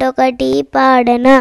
ఒక్కొక్కటి పాడనా.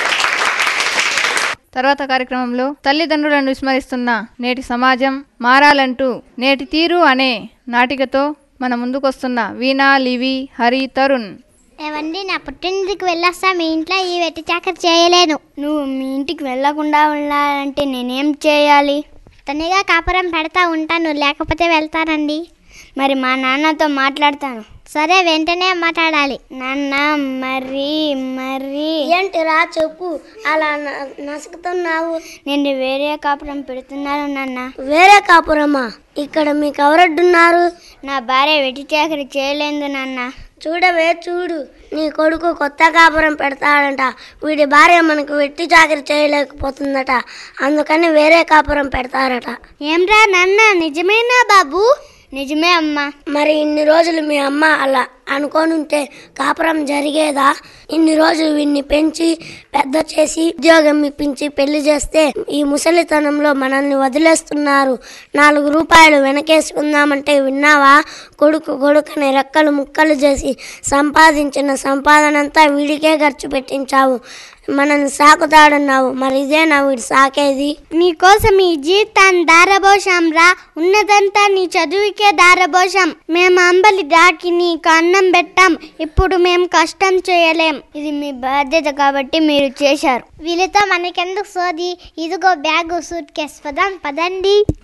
తర్వాత కార్యక్రమంలో తల్లిదండ్రులను విస్మరిస్తున్న నేటి సమాజం మారాలంటూ నేటి తీరు అనే నాటికతో మన ముందుకొస్తున్న వీణా, లివి, హరి, తరుణ్. ఏవండి, నా పుట్టింటికి వెళ్ళొస్తా, మీ ఇంట్లో ఈ వెట్టి చాకరీ చేయలేను. నువ్వు మీ ఇంటికి వెళ్ళకుండా ఉండాలంటే నేనేం చేయాలి? తనిగా కాపురం పెడతా ఉంటాను, లేకపోతే వెళ్తానండి. మరి మా నాన్నతో మాట్లాడతాను. సరే, వెంటనే మాట్లాడాలి. నాన్న, మరి ఏంటిరా చెప్పు, అలా నసుకుతున్నావు? నేను వేరే కాపురం పెడుతున్నాను నాన్న. వేరే కాపురమా? ఇక్కడ మీకు ఎవరడ్డున్నారు? నా భార్య వెట్టి చాకరీ చేయలేదు నాన్న. చూడవే చూడు, నీ కొడుకు కొత్త కాపురం పెడతాడంట. వీడి భార్య మనకు వెట్టి చాకరీ చేయలేకపోతుందట, అందుకని వేరే కాపురం పెడతారట. ఏమ్రా నాన్న, నిజమేనా బాబు? నిజమే అమ్మా. మరి ఇన్ని రోజులు మీ అమ్మ అలా అనుకోనుంటే కాపురం జరిగేదా? ఇన్ని రోజులు వీడిని పెంచి పెద్ద చేసి ఉద్యోగం ఇప్పించి పెళ్లి చేస్తే ఈ ముసలితనంలో మనల్ని వదిలేస్తున్నారు. 4 రూపాయలు వెనకేసుకుందామంటే విన్నావా? కొడుకుని రెక్కలు ముక్కలు చేసి సంపాదించిన సంపాదనంతా వీడికే ఖర్చు పెట్టించావు. మనల్ని సాకుతాడన్నావు, మరి ఇదేనా వీడు సాకేది? నీకోసం ఈ జీవితాన్ని దారబోషం రా, ఉన్నదంతా నీ చదువుకే దారబోషం. మేము అంబలి దాకి నీకు అన్నం పెట్టాం, ఇప్పుడు మేము కష్టం చేయలేం. ఇది మీ బాధ్యత కాబట్టి మీరు చేశారు. వీళ్ళతో మనకెందుకు సోది? ఇదిగో బ్యాగు, సూట్ కేసు, పదండి.